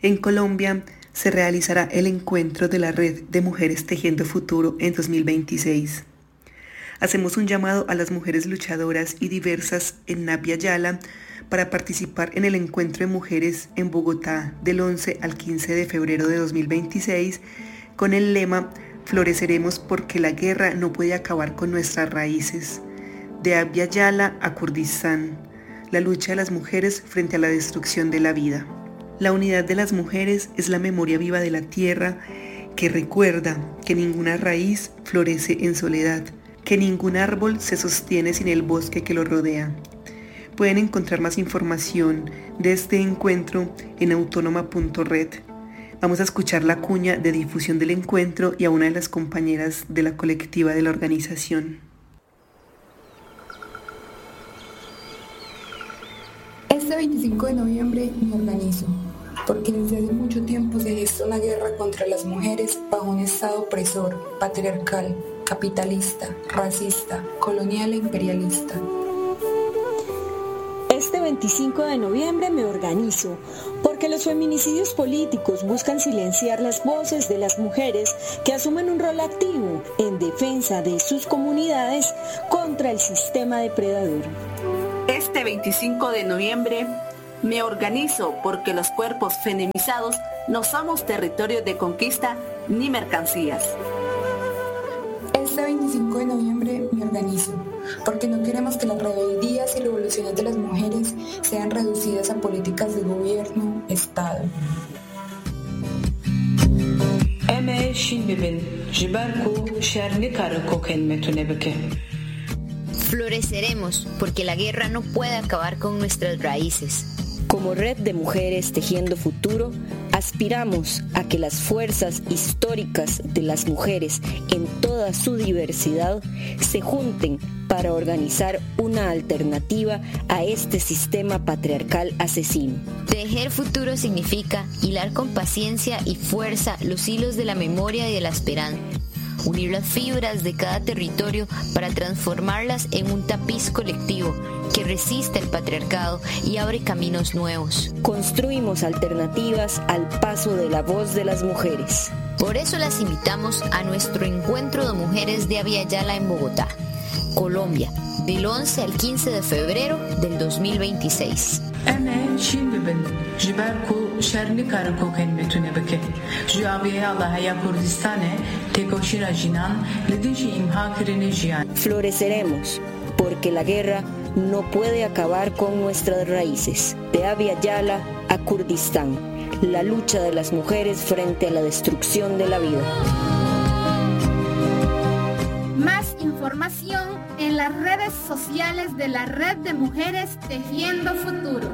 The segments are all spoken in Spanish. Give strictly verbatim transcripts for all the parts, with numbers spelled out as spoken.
En Colombia se realizará el encuentro de la Red de Mujeres Tejiendo Futuro en dos mil veintiséis. Hacemos un llamado a las mujeres luchadoras y diversas en Navia Yala para participar en el encuentro de mujeres en Bogotá del once al quince de febrero de dos mil veintiséis con el lema Floreceremos porque la guerra no puede acabar con nuestras raíces. De Abya Yala a Kurdistán, la lucha de las mujeres frente a la destrucción de la vida. La unidad de las mujeres es la memoria viva de la tierra que recuerda que ninguna raíz florece en soledad, que ningún árbol se sostiene sin el bosque que lo rodea. Pueden encontrar más información de este encuentro en autónoma punto red. Vamos a escuchar la cuña de difusión del encuentro y a una de las compañeras de la colectiva de la organización. Este veinticinco de noviembre me organizo, porque desde hace mucho tiempo se gesta una guerra contra las mujeres bajo un estado opresor, patriarcal, capitalista, racista, colonial e imperialista. Este veinticinco de noviembre me organizo, porque los feminicidios políticos buscan silenciar las voces de las mujeres que asumen un rol activo en defensa de sus comunidades contra el sistema depredador. Este veinticinco de noviembre me organizo porque los cuerpos feminizados no somos territorio de conquista ni mercancías. Este veinticinco de noviembre me organizo porque no queremos que las rebeldías y revoluciones de las mujeres sean reducidas a políticas de gobierno, Estado. Floreceremos porque la guerra no puede acabar con nuestras raíces. Como Red de Mujeres Tejiendo Futuro, aspiramos a que las fuerzas históricas de las mujeres en toda su diversidad se junten para organizar una alternativa a este sistema patriarcal asesino. Tejer futuro significa hilar con paciencia y fuerza los hilos de la memoria y de la esperanza. Unir las fibras de cada territorio para transformarlas en un tapiz colectivo que resiste el patriarcado y abre caminos nuevos. Construimos alternativas al paso de la voz de las mujeres. Por eso las invitamos a nuestro encuentro de mujeres de Abya Yala en Bogotá, Colombia, del once al quince de febrero del dos mil veintiséis. Floreceremos porque la guerra no puede acabar con nuestras raíces. De Abya Yala a Kurdistán, la lucha de las mujeres frente a la destrucción de la vida. Más información en las redes sociales de la Red de Mujeres Tejiendo Futuro.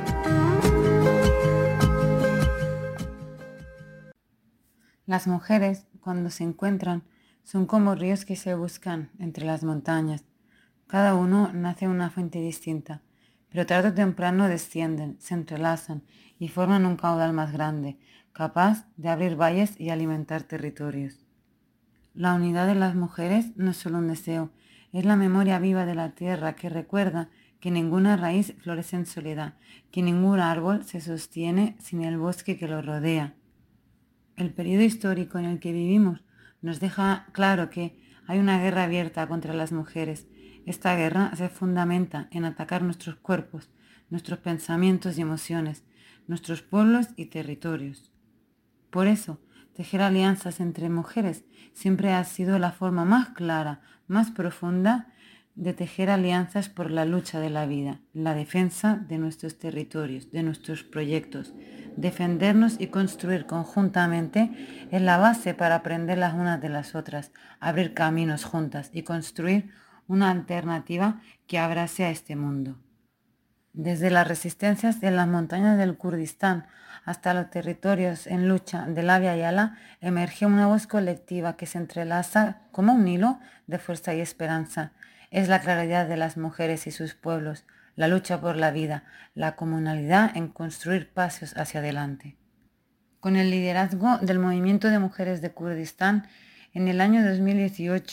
Las mujeres, cuando se encuentran, son como ríos que se buscan entre las montañas. Cada uno nace en una fuente distinta, pero tarde o temprano descienden, se entrelazan y forman un caudal más grande, capaz de abrir valles y alimentar territorios. La unidad de las mujeres no es solo un deseo, es la memoria viva de la tierra que recuerda que ninguna raíz florece en soledad, que ningún árbol se sostiene sin el bosque que lo rodea. El periodo histórico en el que vivimos nos deja claro que hay una guerra abierta contra las mujeres. Esta guerra se fundamenta en atacar nuestros cuerpos, nuestros pensamientos y emociones, nuestros pueblos y territorios. Por eso, tejer alianzas entre mujeres siempre ha sido la forma más clara, más profunda de tejer alianzas por la lucha de la vida, la defensa de nuestros territorios, de nuestros proyectos. Defendernos y construir conjuntamente es la base para aprender las unas de las otras, abrir caminos juntas y construir una alternativa que abrace a este mundo. Desde las resistencias de las montañas del Kurdistán hasta los territorios en lucha del Abya Yala, emerge una voz colectiva que se entrelaza como un hilo de fuerza y esperanza. Es la claridad de las mujeres y sus pueblos, la lucha por la vida, la comunalidad en construir pasos hacia adelante. Con el liderazgo del Movimiento de Mujeres de Kurdistán, en el año dos mil dieciocho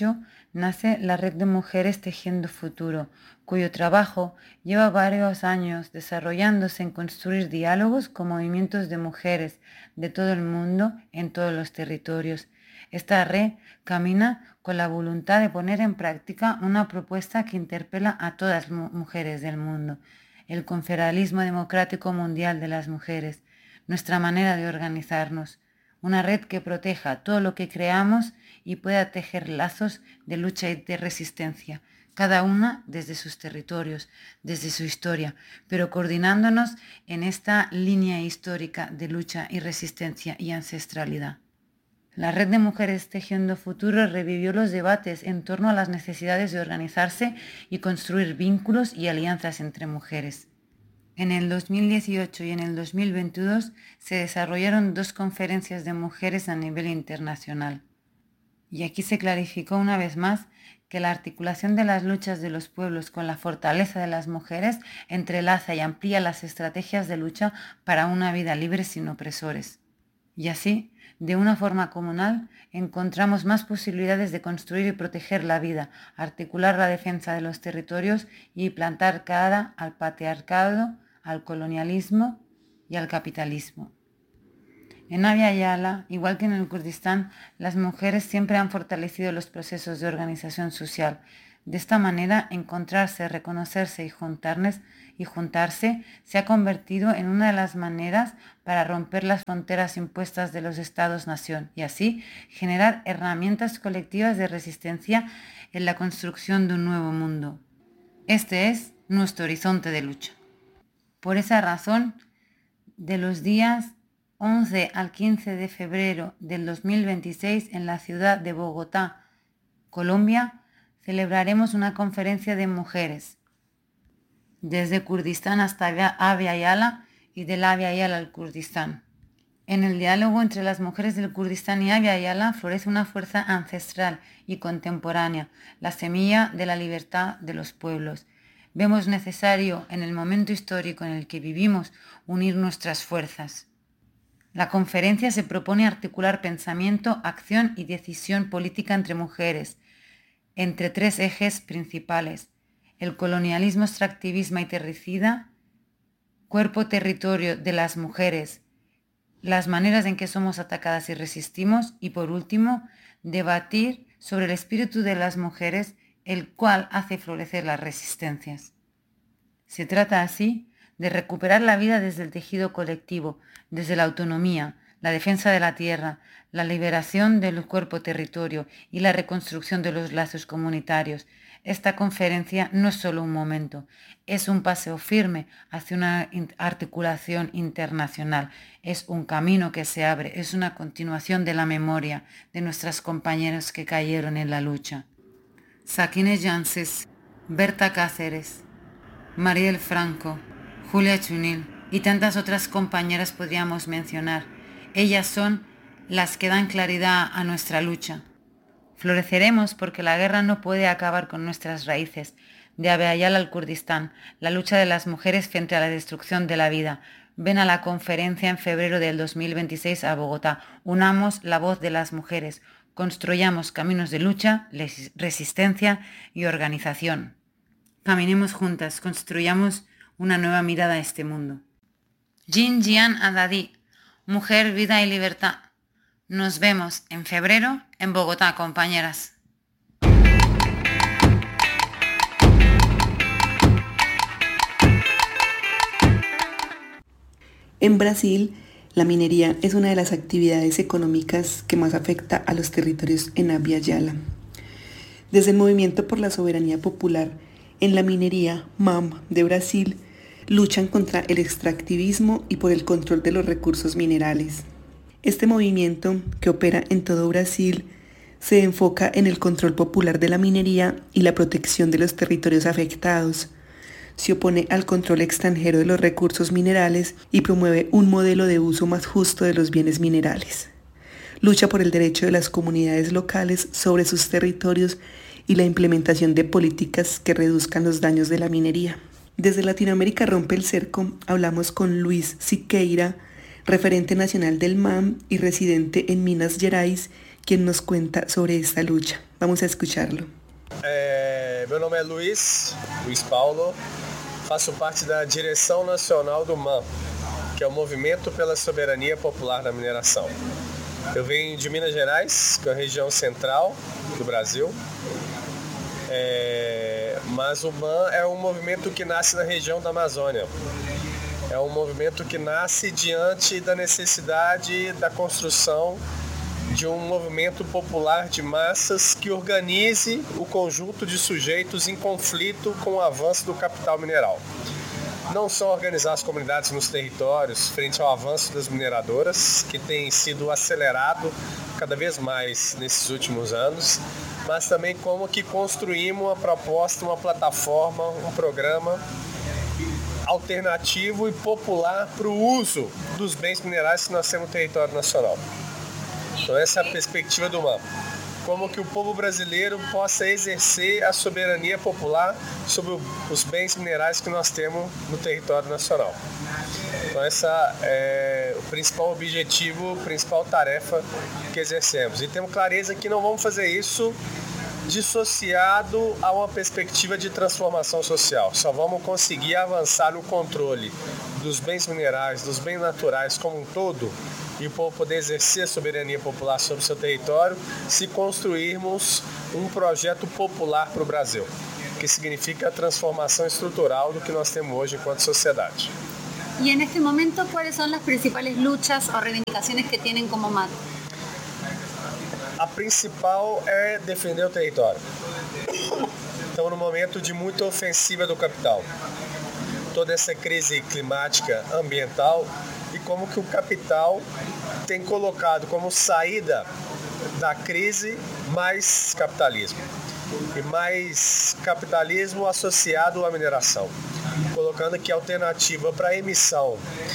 nace la Red de Mujeres Tejiendo Futuro, cuyo trabajo lleva varios años desarrollándose en construir diálogos con movimientos de mujeres de todo el mundo en todos los territorios. Esta red camina con la voluntad de poner en práctica una propuesta que interpela a todas las mujeres del mundo, el confederalismo democrático mundial de las mujeres, nuestra manera de organizarnos, una red que proteja todo lo que creamos y pueda tejer lazos de lucha y de resistencia, cada una desde sus territorios, desde su historia, pero coordinándonos en esta línea histórica de lucha y resistencia y ancestralidad. La Red de Mujeres Tejiendo Futuro revivió los debates en torno a las necesidades de organizarse y construir vínculos y alianzas entre mujeres. En el dos mil dieciocho y en el dos mil veintidós se desarrollaron dos conferencias de mujeres a nivel internacional. Y aquí se clarificó una vez más que la articulación de las luchas de los pueblos con la fortaleza de las mujeres entrelaza y amplía las estrategias de lucha para una vida libre sin opresores. Y así, de una forma comunal, encontramos más posibilidades de construir y proteger la vida, articular la defensa de los territorios y plantar cara al patriarcado, al colonialismo y al capitalismo. En Abya Yala, igual que en el Kurdistán, las mujeres siempre han fortalecido los procesos de organización social. De esta manera, encontrarse, reconocerse y juntarnos y juntarse se ha convertido en una de las maneras para romper las fronteras impuestas de los estados-nación y así generar herramientas colectivas de resistencia en la construcción de un nuevo mundo. Este es nuestro horizonte de lucha. Por esa razón, de los días once al quince de febrero del dos mil veintiséis en la ciudad de Bogotá, Colombia, celebraremos una conferencia de mujeres, desde Kurdistán hasta Abya Yala y del Abya Yala al Kurdistán. En el diálogo entre las mujeres del Kurdistán y Abya Yala florece una fuerza ancestral y contemporánea, la semilla de la libertad de los pueblos. Vemos necesario, en el momento histórico en el que vivimos, unir nuestras fuerzas. La conferencia se propone articular pensamiento, acción y decisión política entre mujeres, entre tres ejes principales: el colonialismo, extractivismo y terricida, cuerpo-territorio de las mujeres, las maneras en que somos atacadas y resistimos, y por último, debatir sobre el espíritu de las mujeres, el cual hace florecer las resistencias. Se trata así de recuperar la vida desde el tejido colectivo, desde la autonomía, la defensa de la tierra, la liberación del cuerpo-territorio y la reconstrucción de los lazos comunitarios. Esta conferencia no es solo un momento, es un paseo firme hacia una articulación internacional, es un camino que se abre, es una continuación de la memoria de nuestras compañeras que cayeron en la lucha. Sakine Janses, Berta Cáceres, Mariel Franco, Julia Chunil y tantas otras compañeras podríamos mencionar. Ellas son las que dan claridad a nuestra lucha. Floreceremos porque la guerra no puede acabar con nuestras raíces. De Abya Yala al Kurdistán, la lucha de las mujeres frente a la destrucción de la vida. Ven a la conferencia en febrero del dos mil veintiséis a Bogotá. Unamos la voz de las mujeres. Construyamos caminos de lucha, resistencia y organización. Caminemos juntas, construyamos una nueva mirada a este mundo. Jin Jian Adadi, Mujer, Vida y Libertad. Nos vemos en febrero en Bogotá, compañeras. En Brasil, la minería es una de las actividades económicas que más afecta a los territorios en Abya Yala. Desde el Movimiento por la Soberanía Popular en la Minería, M A M, de Brasil, luchan contra el extractivismo y por el control de los recursos minerales. Este movimiento, que opera en todo Brasil, se enfoca en el control popular de la minería y la protección de los territorios afectados. Se opone al control extranjero de los recursos minerales y promueve un modelo de uso más justo de los bienes minerales. Lucha por el derecho de las comunidades locales sobre sus territorios y la implementación de políticas que reduzcan los daños de la minería. Desde Latinoamérica Rompe el Cerco hablamos con Luis Siqueira, referente nacional del M A M y residente en Minas Gerais, quien nos cuenta sobre esta lucha. Vamos a escucharlo. É, meu nome é Luiz, Luiz Paulo, faço parte da direção nacional do M A M, que é o Movimento pela Soberania Popular na Mineração. Eu venho de Minas Gerais, que é a região central do Brasil, é, mas o M A M é um movimento que nasce na região da Amazônia. É um movimento que nasce diante da necessidade da construção de um movimento popular de massas que organize o conjunto de sujeitos em conflito com o avanço do capital mineral. Não só organizar as comunidades nos territórios frente ao avanço das mineradoras, que tem sido acelerado cada vez mais nesses últimos anos, mas também como que construímos uma proposta, uma plataforma, um programa alternativo e popular para o uso dos bens minerais que nós temos no território nacional. Então essa é a perspectiva do M A M. Como que o povo brasileiro possa exercer a soberania popular sobre os bens minerais que nós temos no território nacional. Então essa é o principal objetivo, a principal tarefa que exercemos. E temos clareza que não vamos fazer isso dissociado a uma perspectiva de transformação social. Só vamos conseguir avançar no controle dos bens minerais, dos bens naturais como um todo, e o povo poder exercer a soberania popular sobre o seu território, se construirmos um projeto popular para o Brasil, que significa a transformação estrutural do que nós temos hoje enquanto sociedade. E en este momento, ¿cuáles son las principales luchas o reivindicaciones que tienen como M A M? A principal é defender o território. Estamos num momento de muita ofensiva do capital. Toda essa crise climática, ambiental, e como que o capital tem colocado como saída da crise mais capitalismo. E mais capitalismo associado à mineração. Colocando que a alternativa para a emissão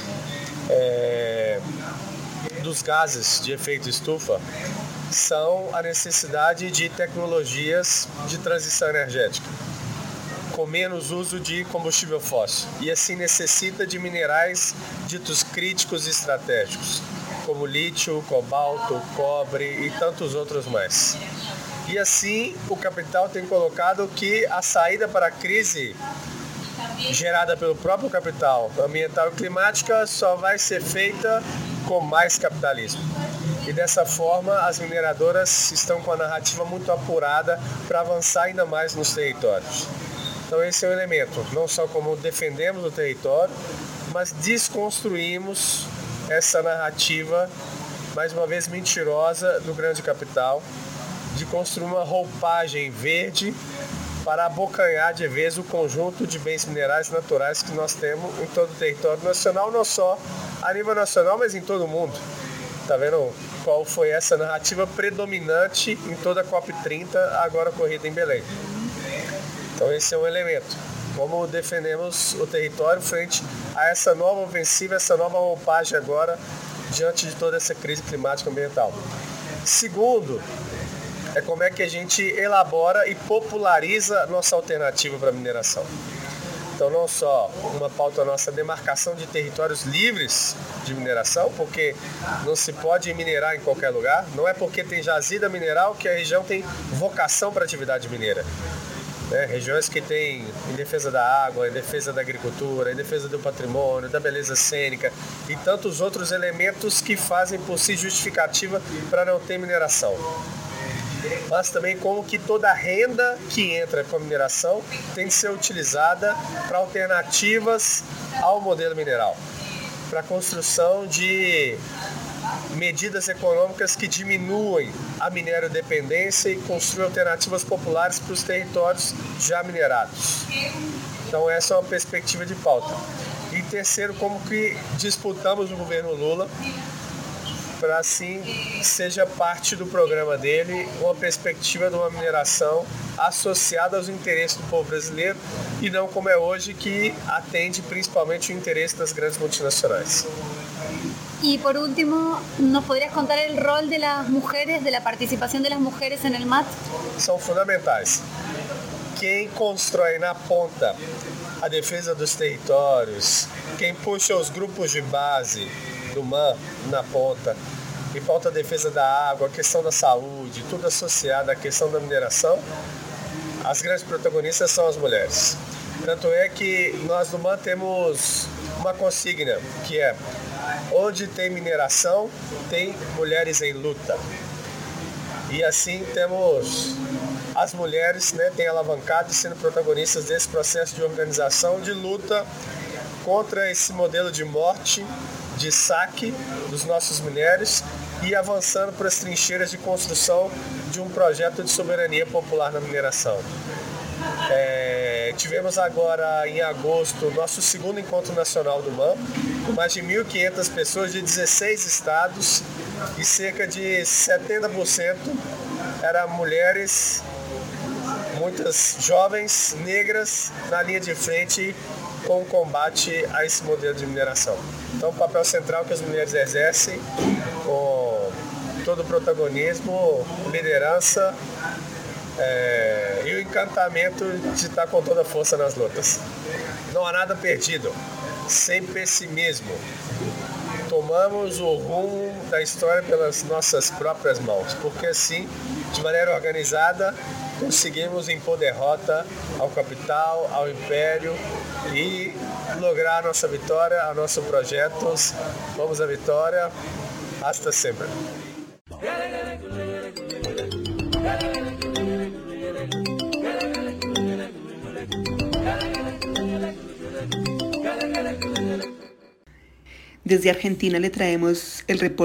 é, dos gases de efeito estufa são a necessidade de tecnologias de transição energética, com menos uso de combustível fóssil, e assim necessita de minerais ditos críticos e estratégicos, como lítio, cobalto, cobre e tantos outros mais. E assim o capital tem colocado que a saída para a crise gerada pelo próprio capital ambiental e climática só vai ser feita com mais capitalismo. E dessa forma as mineradoras estão com a narrativa muito apurada para avançar ainda mais nos territórios. Então esse é um elemento, não só como defendemos o território, mas desconstruímos essa narrativa, mais uma vez mentirosa, do grande capital, de construir uma roupagem verde para abocanhar de vez o conjunto de bens minerais naturais que nós temos em todo o território nacional, não só a nível nacional, mas em todo o mundo. Está vendo qual foi essa narrativa predominante em toda a COP trinta, agora ocorrida em Belém? Então esse é um elemento. Como defendemos o território frente a essa nova ofensiva, essa nova roupagem agora, diante de toda essa crise climática ambiental. Segundo, é como é que a gente elabora e populariza a nossa alternativa para a mineração. Então não só uma pauta nossa demarcação de territórios livres de mineração, porque não se pode minerar em qualquer lugar, não é porque tem jazida mineral que a região tem vocação para atividade mineira. Né? Regiões que têm em defesa da água, em defesa da agricultura, em defesa do patrimônio, da beleza cênica e tantos outros elementos que fazem por si justificativa para não ter mineração. Mas também como que toda a renda que entra com a mineração tem que ser utilizada para alternativas ao modelo mineral, para a construção de medidas econômicas que diminuem a minério-dependência e construam alternativas populares para os territórios já minerados. Então essa é uma perspectiva de pauta. E terceiro, como que disputamos o governo Lula para assim seja parte do programa dele uma perspectiva de uma mineração associada aos interesses do povo brasileiro e não como é hoje, que atende principalmente o interesse das grandes multinacionais. Y por último, ¿nos podrías contar el rol de las mujeres, de la participación de las mujeres en el M A T? São fundamentais. Quem constrói na ponta a defesa dos territórios, quem puxa os grupos de base do M A M na ponta, e pauta a defesa da água, a questão da saúde, tudo associado à questão da mineração, as grandes protagonistas são as mulheres. Tanto é que nós no M A N temos uma consigna, que é: onde tem mineração, tem mulheres em luta. E assim temos as mulheres, né, têm alavancado e sendo protagonistas desse processo de organização, de luta contra esse modelo de morte, de saque dos nossos minérios e avançando para as trincheiras de construção de um projeto de soberania popular na mineração. É, tivemos agora em agosto o nosso segundo encontro nacional do M A N, com mais de mil e quinhentas pessoas de dezesseis estados e cerca de setenta por cento eram mulheres, muitas jovens, negras, na linha de frente com o combate a esse modelo de mineração. Então, o papel central que as mulheres exercem, com todo o protagonismo, liderança é, e o encantamento de estar com toda a força nas lutas. Não há nada perdido, sem pessimismo. Tomamos o rumo da história pelas nossas próprias mãos, porque assim, de maneira organizada, conseguimos impor derrota ao capital, ao império e lograr a nossa vitória, a nossos projetos. Vamos à vitória. Hasta sempre. Desde Argentina le traemos el reporte